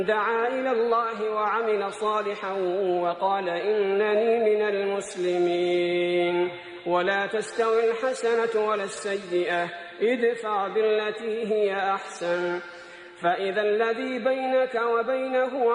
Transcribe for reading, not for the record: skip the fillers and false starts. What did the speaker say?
دعا إلى الله وعمل صالحا وقال إنني من المسلمين. ولا تستوي الحسنة ولا السيئة، ادفع بالتي هي أحسن، فإذا الذي بينك وبينه